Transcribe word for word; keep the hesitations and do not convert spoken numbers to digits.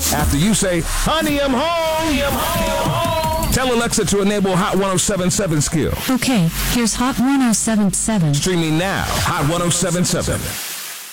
After you say, honey, I'm home. I'm home. Tell Alexa to enable Hot one oh seven point seven skill. Okay, here's Hot one oh seven point seven. Streaming now, Hot one oh seven point seven.